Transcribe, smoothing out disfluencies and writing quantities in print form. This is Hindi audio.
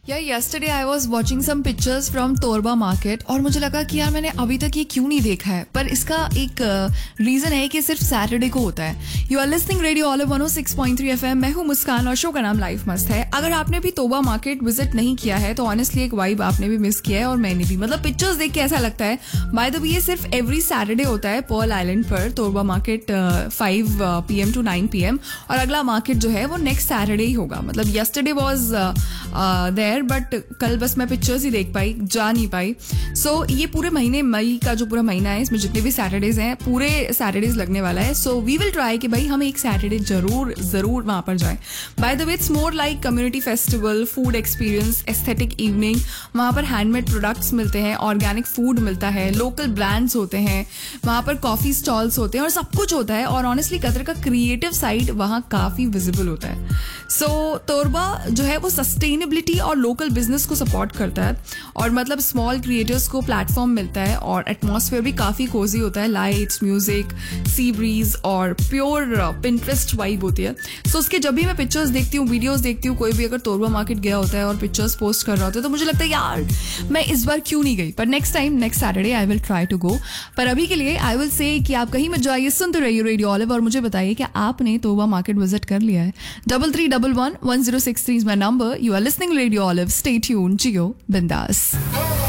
यार yesterday I was watching some pictures from तोरबा market और मुझे लगा कि यार मैंने अभी तक ये क्यों नहीं देखा है, पर इसका एक रीजन है कि सिर्फ सैटरडे को होता है. You are listening radio olive 106.3 FM. मैं हूँ मुस्कान और शो का नाम लाइफ मस्त है. अगर आपने भी तोरबा मार्केट विजिट नहीं किया है तो ऑनेस्टली एक वाइब आपने भी मिस किया है और मैंने भी. मतलब पिक्चर्स देख के ऐसा लगता है. बाय द वे ये सिर्फ एवरी सैटरडे होता है पर्ल आइलैंड पर तोरबा मार्केट 5 PM to 9 PM और अगला मार्केट जो है वो नेक्स्ट सैटरडे ही होगा. मतलब yesterday was देयर बट कल बस मैं पिक्चर्स ही देख पाई, जा नहीं पाई. सो ये पूरे महीने, मई का जो पूरा महीना है, इसमें जितने भी सैटरडेज हैं पूरे सैटरडेज लगने वाला है. सो वी विल ट्राई कि भाई हम एक सैटरडे जरूर वहाँ पर जाएं. By the way it's more like community festival, food experience, aesthetic evening. वहाँ पर हैंडमेड प्रोडक्ट्स मिलते हैं, ऑर्गेनिक फूड मिलता है, लोकल ब्रांड्स होते हैं, वहाँ पर कॉफी स्टॉल्स होते हैं और सब कुछ होता है. और ऑनेस्टली कतर का क्रिएटिव साइड वहाँ काफी विजिबल होता है. सो तोरबा जो है वो सस्टेनेबिलिटी और लोकल बिजनेस को सपोर्ट करता है और मतलब स्मॉल क्रिएटर्स को प्लेटफॉर्म मिलता है और एटमॉस्फेयर भी काफ़ी कोजी होता है. लाइट्स, म्यूजिक, सी ब्रीज और प्योर पिंटरेस्ट वाइब होती है. सो उसके जब भी मैं पिक्चर्स देखती हूँ, वीडियोस देखती हूँ, कोई भी अगर तोरबा मार्केट गया होता है और पिक्चर्स पोस्ट कर रहा होता है तो मुझे लगता है यार मैं इस बार क्यों नहीं गई. पर next time, next Saturday I will try to go. पर अभी के लिए आई विल से कि आप कहीं मत जाइए, सुनते रहिए रेडियो ऑलिव और मुझे बताइए कि आपने तोरबा मार्केट विजिट कर लिया है. 3311 1063 is my number. You are listening Radio Olive. Stay tuned. Gio Bindas.